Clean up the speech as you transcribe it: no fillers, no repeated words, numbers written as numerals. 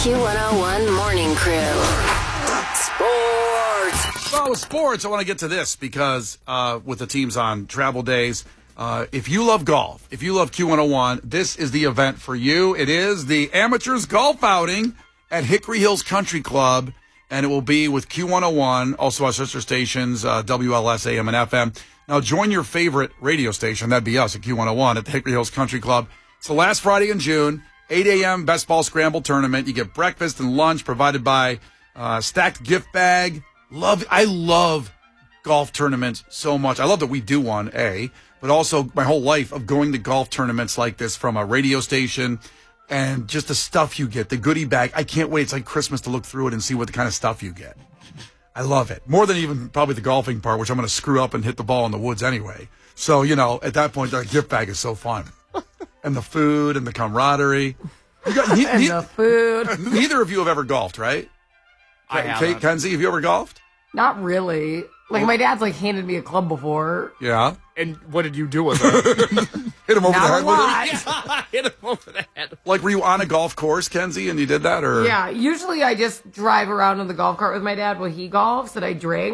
Q101 Morning Crew. Sports. So, sports, I want to get to this because with the teams on travel days, if you love golf, if you love Q101, this is the event for you. It is the Amateurs Golf Outing at Hickory Hills Country Club, and it will be with Q101, also our sister stations, WLS, AM, and FM. Now, join your favorite radio station, that'd be us at Q101 at the Hickory Hills Country Club. It's the last Friday in June, 8 a.m. Best Ball Scramble Tournament. You get breakfast and lunch provided by stacked gift bag. I love golf tournaments so much. I love that we do one, but also my whole life of going to golf tournaments like this from a radio station and just the stuff you get, the goodie bag. I can't wait. It's like Christmas to look through it and see what the kind of stuff you get. I love it. More than even probably the golfing part, which I'm going to screw up and hit the ball in the woods anyway. So, at that point, the gift bag is so fun. And the food and the camaraderie. The food. Neither of you have ever golfed, right? I haven't. Kenzie, have you ever golfed? Not really. Like, my dad's, handed me a club before. Yeah. And what did you do with it? Hit him over the Not head a with lot. it? I hit him over the head. Like, were you on a golf course, Kenzie, and you did that? Or Yeah, usually I just drive around in the golf cart with my dad while he golfs, and I drink.